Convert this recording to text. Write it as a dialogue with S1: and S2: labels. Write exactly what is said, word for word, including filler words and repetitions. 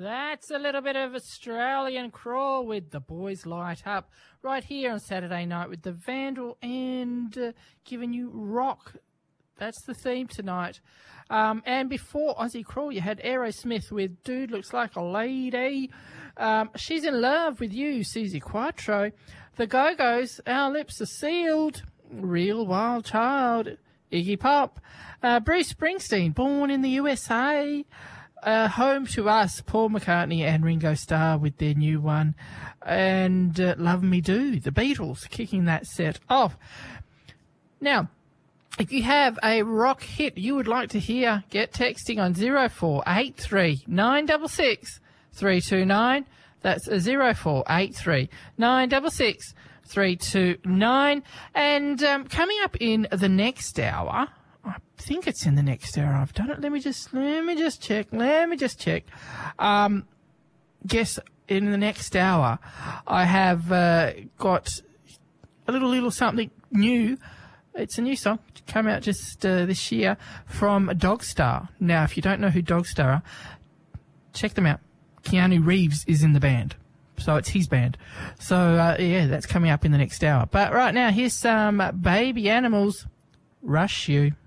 S1: That's a little bit of Australian crawl with The Boys Light Up right here on Saturday night with the Vandal and uh, giving you rock. That's the theme tonight. Um, and before Aussie Crawl, you had Aerosmith with Dude Looks Like a Lady. Um, She's in Love with You, Suzi Quatro. The Go-Go's, Our Lips Are Sealed. Real Wild Child, Iggy Pop. Uh, Bruce Springsteen, Born in the U S A. Uh, Home to Us, Paul McCartney and Ringo Starr with their new one. And uh, Love Me Do, the Beatles, kicking that set off. Now, if you have a rock hit you would like to hear, get texting on zero four eight three nine six six three two nine. That's zero four eight three nine six six three two nine. And um, coming up in the next hour, I think it's in the next hour. I've done it. Let me just, let me just check. Let me just check. Um, guess in the next hour, I have uh, got a little, little something new. It's a new song. It came out just uh, this year from Dogstar. Now, if you don't know who Dogstar are, check them out. Keanu Reeves is in the band. So it's his band. So, uh, yeah, that's coming up in the next hour. But right now, here's some Baby Animals, Rush You.